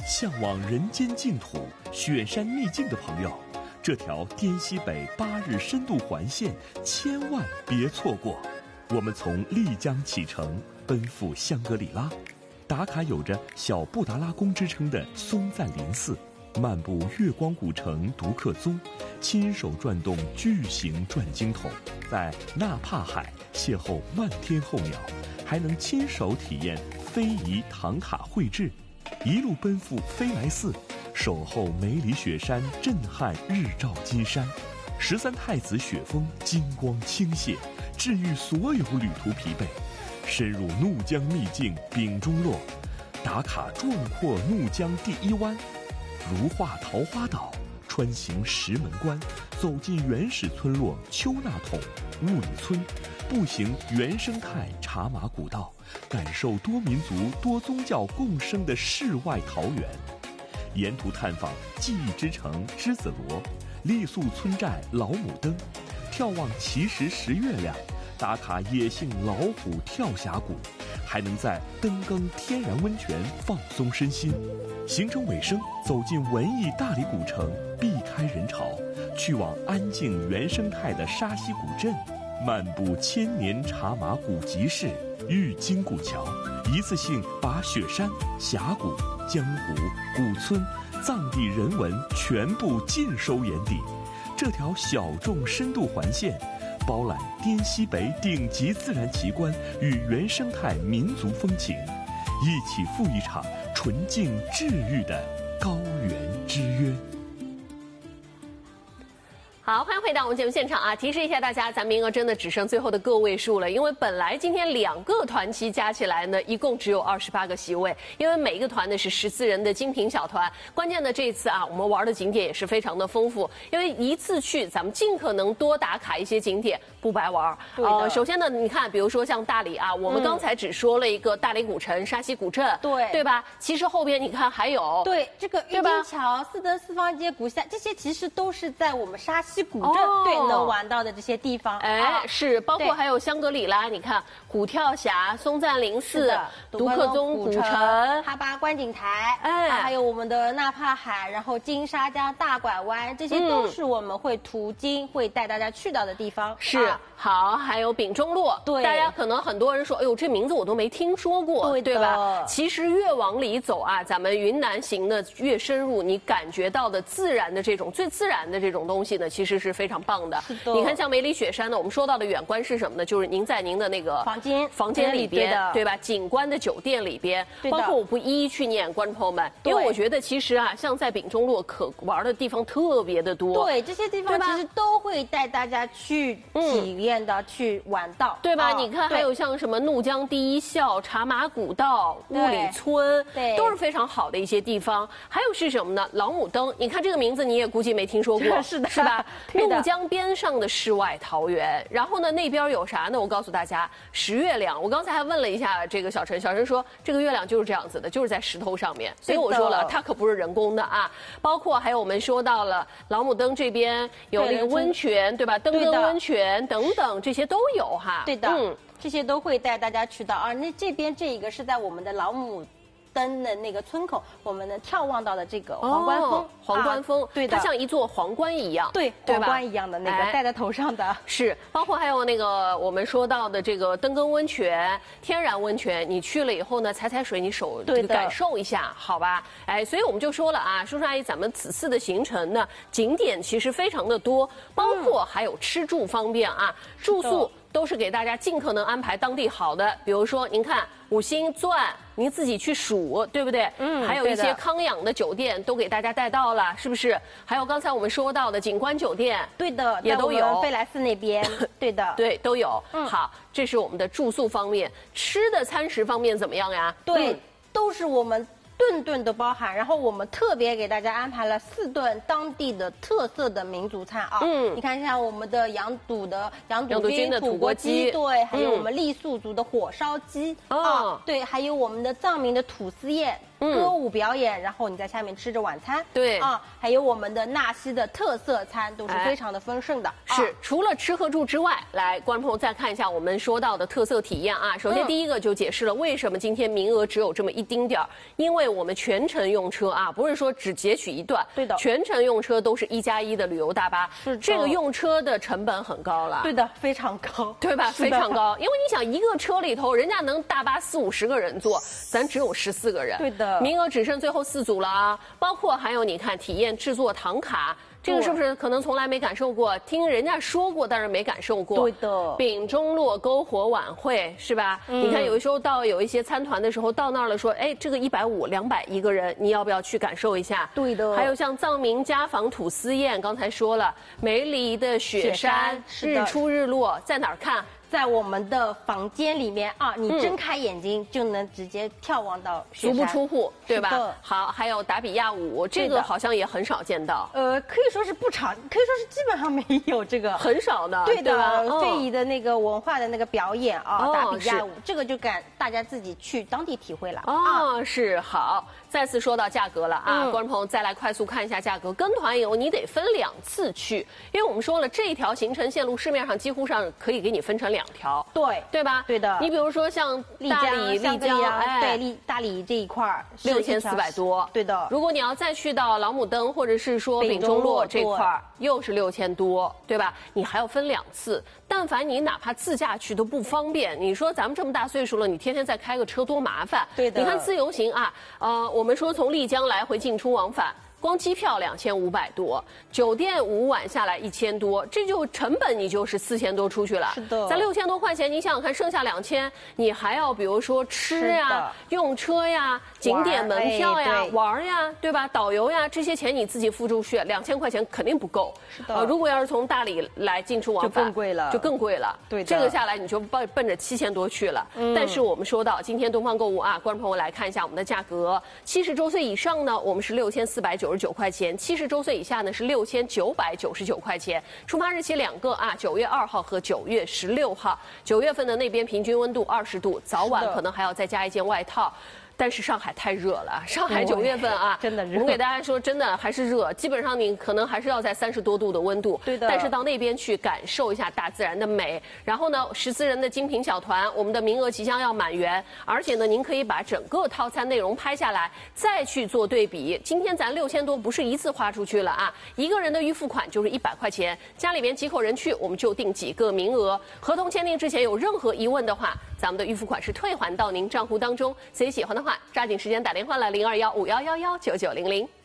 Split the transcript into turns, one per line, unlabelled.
向往人间净土、雪山秘境的朋友，这条滇西北8日深度环线千万别错过。我们从丽江启程，奔赴香格里拉，打卡有着小布达拉宫之称的松赞林寺，漫步月光古城独克宗，亲手转动巨型转经筒，在纳帕海邂逅漫天候鸟，还能亲手体验非遗唐卡绘制，一路奔赴飞来寺，守候梅里雪山震撼日照金山，13太子雪峰金光倾泻，治愈所有旅途疲惫。深入怒江秘境丙中洛，打卡壮阔怒江第1湾，如画桃花岛，穿行石门关，走进原始村落丘纳统、雾里村，步行原生态茶马古道，感受多民族多宗教共生的世外桃源。沿途探访记忆之城栀子罗、傈僳村寨老母灯，眺望奇石石月亮，打卡野性老虎跳峡谷，还能在登更天然温泉放松身心。行程尾声，走进文艺大理古城，避开人潮，去往安静原生态的沙溪古镇，漫步千年茶马古集市、玉京古桥，一次性把雪山、峡谷、江湖、古村、藏地人文全部尽收眼底。这条小众深度环线，包揽滇西北顶级自然奇观与原生态民族风情，一起赴一场纯净治愈的高原之约。
好，欢迎回到我们节目现场啊！提示一下大家，咱名额真的只剩最后的个位数了，因为本来今天2个团期加起来呢，一共只有28个席位，因为每一个团呢是14人的精品小团。关键的这一次啊，我们玩的景点也是非常的丰富，因为一次去咱们尽可能多打卡一些景点，不白玩。首先呢，你看，比如说像大理啊，我们刚才只说了一个大理古城、沙溪古镇，对吧？其实后边你看还有
这个玉京桥、四灯四方街、古巷，这些其实都是在我们沙溪古镇能玩到的这些地方。
是包括还有香格里拉，你看虎跳峡、松赞林寺、独克宗古城、
哈巴观景台，还有我们的纳帕海，然后金沙江大拐弯，这些都是我们会途经会带大家去到的地方。
是好，还有丙中洛，大家可能很多人说，哎呦，这名字我都没听说过，对吧？其实越往里走啊，咱们云南行呢越深入，你感觉到的自然的这种最自然的这种东西呢，其实是非常棒的。你看，像梅里雪山呢，我们说到的远观是什么呢？就是您在您的那个房间里边，对吧？景观的酒店里边，包括我不一一去念，观众朋友们，因为我觉得其实啊，像在丙中洛可玩的地方特别的多。
对，这些地方其实都会带大家去体验到、去玩到，
对吧？你看，还有像什么怒江第一校、茶马古道、雾里村，都是非常好的一些地方。还有是什么呢？老母灯，你看这个名字你也估计没听说过，是吧？怒江边上的世外桃源，然后呢，那边有啥呢？我告诉大家，石月亮。我刚才还问了一下这个小陈，小陈说这个月亮就是这样子的，就是在石头上面。所以我说了，它可不是人工的啊。包括还有我们说到了老母灯这边有那个温泉，对吧？登更温泉等等，这些都有哈。
对的，这些都会带大家去到啊。那这边这一个是在我们的老母灯的那个村口，我们能眺望到的这个皇冠峰，
皇冠峰，对的，它像一座皇冠一样，
对，皇冠一样的那个戴在头上的，
是。包括还有那个我们说到的这个登更温泉、天然温泉，你去了以后呢，踩水，你手感受一下，好吧？所以我们就说了啊，叔叔阿姨，咱们此次的行程呢，景点其实非常的多，包括还有吃住方面啊，住宿都是给大家尽可能安排当地好的，比如说您看5星钻，您自己去数，对不对？还有一些康养的酒店都给大家带到了，是不是？还有刚才我们说到的景观酒店，
对的，
也都有。
飞来寺那边，对的，
对，都有。好，这是我们的住宿方面，吃的餐食方面怎么样呀？
对，都是我们顿顿都包含，然后我们特别给大家安排了4顿当地的特色的民族餐啊。你看像我们的羊肚菌的土锅鸡，对，还有我们傈僳族的火烧鸡啊，对，还有我们的藏民的土司宴， 歌舞表演，然后你在下面吃着晚餐。
对
啊，还有我们的纳西的特色餐都是非常的丰盛的。
是，除了吃喝住之外，来，观众朋友再看一下我们说到的特色体验啊。首先第一个就解释了为什么今天名额只有这么一丁点儿，因为我们全程用车啊，不是说只截取一段，
对的，
全程用车都是1+1的旅游大巴，是这个用车的成本很高了，
对的，非常高，
对吧？非常高，因为你想一个车里头，人家能大巴40-50个人坐，咱只有14个人，
对的，
名额只剩最后4组了啊，包括还有你看体验制作糖卡。这个是不是可能从来没感受过？听人家说过，但是没感受过。
对的，
丙中洛篝火晚会是吧？你看有的时候到有一些参团的时候到那儿了，说，哎，这个150、200一个人，你要不要去感受一下？
对的。
还有像藏民家访吐司宴，刚才说了，梅里的雪山，日出日落在哪儿看？
在我们的房间里面啊，你睁开眼睛就能直接眺望到雪山，
足不出户，对吧？好，还有达比亚舞，这个好像也很少见到。
可以说是不常，可以说是基本上没有这个，
很少的。
对的，非遗的那个文化的那个表演啊，达比亚舞，这个就大家自己去当地体会了。
哦，是好。再次说到价格了啊，观众朋友再来快速看一下价格。跟团游你得分2次去，因为我们说了这一条行程线路市面上几乎上可以给你分成2条，对吧？
对的。
你比如说像大理、丽江，
对，大理这一块
6400多，
对的。
如果你要再去到老母灯或者是说丙中洛这块又是6000多，对吧？你还要分2次。但凡你哪怕自驾去都不方便，你说咱们这么大岁数了，你天天再开个车多麻烦。
对的。
你看自由行啊，我们说从丽江来回进出往返。光机票2500多，酒店5晚下来1000多，这就成本你就是4000多出去了。
是的，
在6000多块钱，你想想看，剩下2000，你还要比如说吃呀、用车呀、景点门票呀、玩呀，对吧？导游呀，这些钱你自己付出去，2000块钱肯定不够。
是的，
如果要是从大理来进出往返，就更贵了。
对的，
这个下来你就奔着7000多去了。但是我们说到今天东方购物啊，观众朋友来看一下我们的价格，70周岁以上呢，我们是6499块钱；70周岁以下呢是6999块钱。出发日期2个啊，9月2号和9月16号。9月份的那边平均温度20度，早晚可能还要再加一件外套。但是上海太热了，上海9月份啊，
真的热。
我们给大家说，真的还是热，基本上你可能还是要在30多度的温度。
对的。
但是到那边去感受一下大自然的美。然后呢，14人的精品小团，我们的名额即将要满员，而且呢，您可以把整个套餐内容拍下来，再去做对比。今天咱6000多不是一次花出去了啊，一个人的预付款就是100块钱，家里边几口人去，我们就定几个名额。合同签订之前有任何疑问的话，咱们的预付款是退还到您账户当中。所以喜欢的话，抓紧时间打电话了，0215111990。